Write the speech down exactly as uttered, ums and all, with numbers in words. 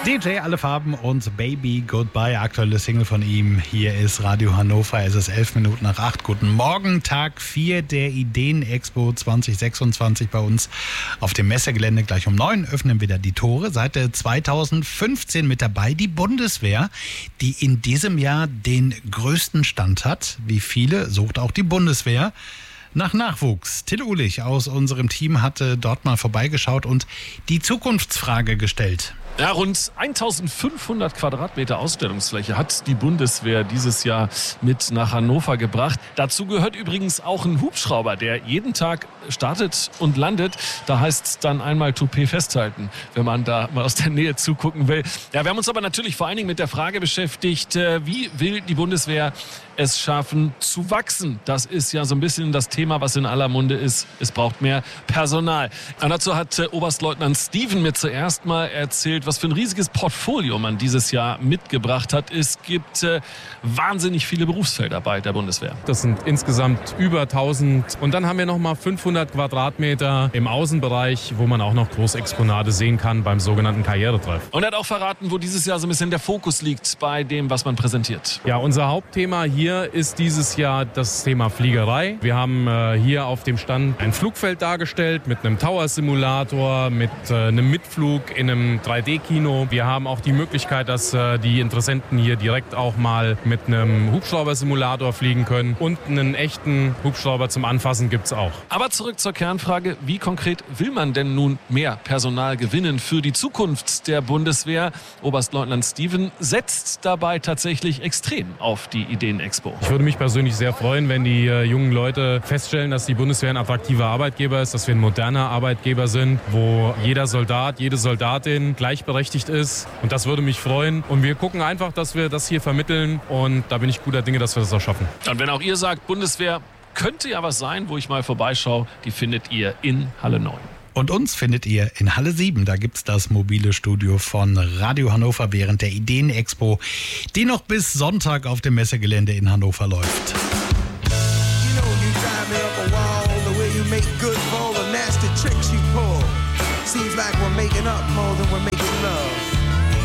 D J Alle Farben und Baby Goodbye, aktuelle Single von ihm. Hier ist Radio Hannover, es ist elf Minuten nach acht. Guten Morgen, Tag vier der Ideen-Expo zwanzig sechsundzwanzig bei uns auf dem Messegelände. Gleich um neun öffnen wieder die Tore. Seit zweitausendfünfzehn mit dabei die Bundeswehr, die in diesem Jahr den größten Stand hat. Wie viele sucht auch die Bundeswehr nach Nachwuchs. Till Uhlich aus unserem Team hatte dort mal vorbeigeschaut und die Zukunftsfrage gestellt. Ja, rund eintausendfünfhundert Quadratmeter Ausstellungsfläche hat die Bundeswehr dieses Jahr mit nach Hannover gebracht. Dazu gehört übrigens auch ein Hubschrauber, der jeden Tag startet und landet. Da heißt es dann einmal Toupet festhalten, wenn man da mal aus der Nähe zugucken will. Ja, wir haben uns aber natürlich vor allen Dingen mit der Frage beschäftigt, wie will die Bundeswehr es schaffen zu wachsen? Das ist ja so ein bisschen das Thema, was in aller Munde ist. Es braucht mehr Personal. Und dazu hat Oberstleutnant Steven mir zuerst mal erzählt, was für ein riesiges Portfolio man dieses Jahr mitgebracht hat. Es gibt äh, wahnsinnig viele Berufsfelder bei der Bundeswehr. Das sind insgesamt über tausend. Und dann haben wir noch mal fünfhundert Quadratmeter im Außenbereich, wo man auch noch Großexponate sehen kann beim sogenannten Karrieretreff. Und er hat auch verraten, wo dieses Jahr so ein bisschen der Fokus liegt bei dem, was man präsentiert. Ja, unser Hauptthema hier ist dieses Jahr das Thema Fliegerei. Wir haben äh, hier auf dem Stand ein Flugfeld dargestellt mit einem Tower-Simulator, mit äh, einem Mitflug in einem drei D Kino. Wir haben auch die Möglichkeit, dass äh, die Interessenten hier direkt auch mal mit einem Hubschrauber-Simulator fliegen können. Und einen echten Hubschrauber zum Anfassen gibt es auch. Aber zurück zur Kernfrage, wie konkret will man denn nun mehr Personal gewinnen für die Zukunft der Bundeswehr? Oberstleutnant Steven setzt dabei tatsächlich extrem auf die Ideen-Expo. Ich würde mich persönlich sehr freuen, wenn die äh, jungen Leute feststellen, dass die Bundeswehr ein attraktiver Arbeitgeber ist, dass wir ein moderner Arbeitgeber sind, wo jeder Soldat, jede Soldatin gleichberechtigt ist, und das würde mich freuen. Und wir gucken einfach, dass wir das hier vermitteln, und da bin ich guter Dinge, dass wir das auch schaffen. Und wenn auch ihr sagt, Bundeswehr könnte ja was sein, wo ich mal vorbeischaue, die findet ihr in Halle neun. Und uns findet ihr in Halle sieben. Da gibt's das mobile Studio von Radio Hannover während der Ideen-Expo, die noch bis Sonntag auf dem Messegelände in Hannover läuft. You know you drive me up a wall, the way you make good for all the nasty tricks you pull. Seems like we're making up more than we're making love.